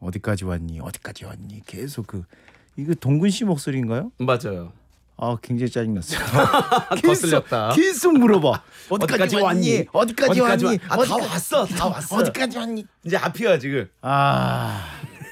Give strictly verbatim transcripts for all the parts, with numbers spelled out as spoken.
어디까지 왔니? 어디까지 왔니? 계속 그 이거 동근 씨 목소리인가요? 맞아요. 아 굉장히 짜증났어요. 거슬렸다. 계속 물어봐. 어디까지, 어디까지 왔니? 왔니? 어디까지, 어디까지 왔니? 왔- 아, 다 왔어. 다 왔어. 어디까지 왔니? 이제 앞이야 지금. 아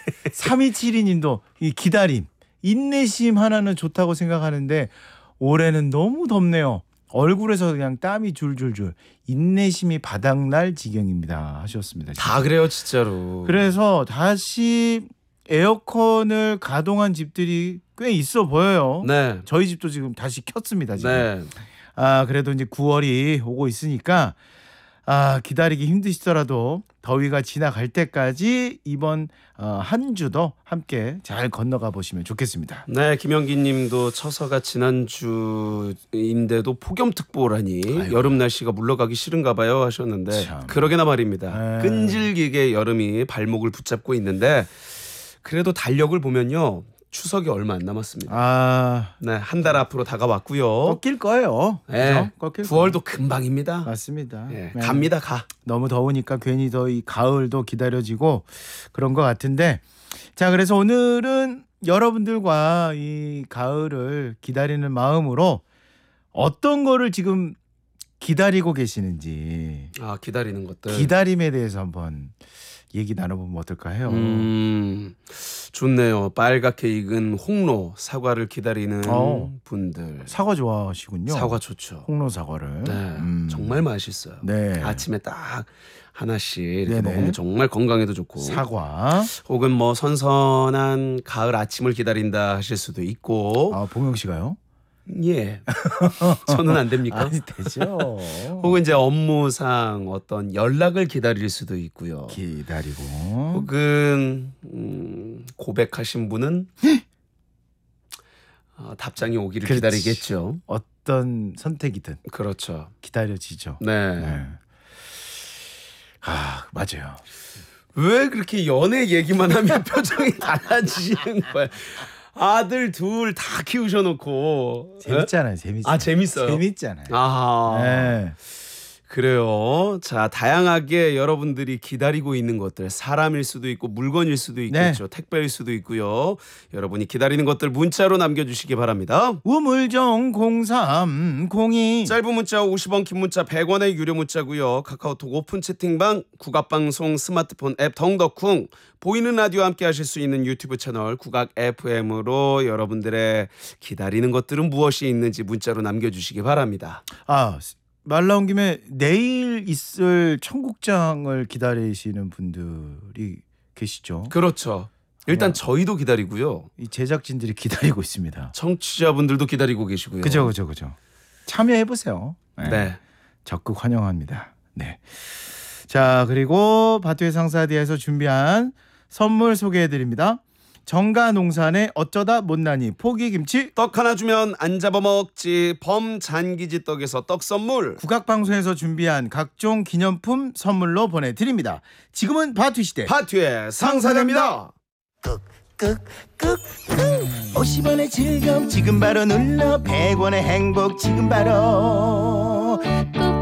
삼이칠이님도 이 기다림, 인내심 하나는 좋다고 생각하는데 올해는 너무 덥네요. 얼굴에서 그냥 땀이 줄줄줄. 인내심이 바닥날 지경입니다. 하셨습니다. 다 그래요 진짜로. 그래서 다시 에어컨을 가동한 집들이 꽤 있어 보여요. 네. 저희 집도 지금 다시 켰습니다. 지금. 네. 아 그래도 이제 구월이 오고 있으니까 아 기다리기 힘드시더라도 더위가 지나갈 때까지 이번 어, 한 주도 함께 잘 건너가 보시면 좋겠습니다. 네, 김영기님도 처서가 지난주인데도 폭염특보라니 아이고. 여름 날씨가 물러가기 싫은가 봐요 하셨는데 참. 그러게나 말입니다. 에이. 끈질기게 여름이 발목을 붙잡고 있는데 그래도 달력을 보면요 추석이 얼마 안 남았습니다. 아 네, 한 달 앞으로 다가왔고요. 꺾일 거예요. 네, 그죠? 꺾일 구월도 금방입니다. 거예요. 맞습니다. 예, 네. 갑니다 가. 너무 더우니까 괜히 더 이 가을도 기다려지고 그런 것 같은데 자 그래서 오늘은 여러분들과 이 가을을 기다리는 마음으로 어떤 거를 지금 기다리고 계시는지 아 기다리는 것들. 기다림에 대해서 한번 얘기 나눠보면 어떨까 해요. 음, 좋네요. 빨갛게 익은 홍로 사과를 기다리는 어. 분들. 사과 좋아하시군요. 사과 좋죠. 홍로 사과를. 네, 음. 정말 맛있어요. 네. 아침에 딱 하나씩 이렇게 네네. 먹으면 정말 건강에도 좋고. 사과. 혹은 뭐 선선한 가을 아침을 기다린다 하실 수도 있고. 아 봉영 씨가요? 예. 저는 안 됩니까? 아니 되죠. 혹은 이제 업무상 어떤 연락을 기다릴 수도 있고요. 기다리고. 혹은 음, 고백하신 분은 어, 답장이 오기를 그렇지. 기다리겠죠. 어떤 선택이든 그렇죠. 기다려지죠. 네. 네. 아 맞아요. 왜 그렇게 연애 얘기만 하면 표정이 달라지시는 거야? 아들 둘 다 키우셔놓고 재밌잖아요. 재밌. 아 재밌어요. 재밌잖아요. 아 네. 그래요. 자 다양하게 여러분들이 기다리고 있는 것들 사람일 수도 있고 물건일 수도 있겠죠. 네. 택배일 수도 있고요. 여러분이 기다리는 것들 문자로 남겨주시기 바랍니다. 우물정 공삼공이 짧은 문자 오십 원, 긴 문자 백 원의 유료 문자고요. 카카오톡 오픈 채팅방, 국악방송 스마트폰 앱 덩더쿵, 보이는 라디오 함께 하실 수 있는 유튜브 채널 국악 에프엠으로 여러분들의 기다리는 것들은 무엇이 있는지 문자로 남겨주시기 바랍니다. 아 말 나온 김에 내일 있을 청국장을 기다리시는 분들이 계시죠. 그렇죠. 일단 아마- 저희도 기다리고요. 이 제작진들이 기다리고 있습니다. 청취자분들도 기다리고 계시고요. 그죠, 그죠, 그죠. 참여해 보세요. 네. 네. 적극 환영합니다. 네. 자 그리고 바투의 상사디에서 준비한 선물 소개해 드립니다. 정가농산의 어쩌다 못나니 포기김치, 떡 하나 주면 안 잡아먹지 범잔기지 떡에서 떡 선물. 국악방송에서 준비한 각종 기념품 선물로 보내드립니다. 지금은 바투 시대 파티의 상사됩니다. 오십 원의 즐거움 지금 바로 눌러 백 원의 행복 지금 바로 꾹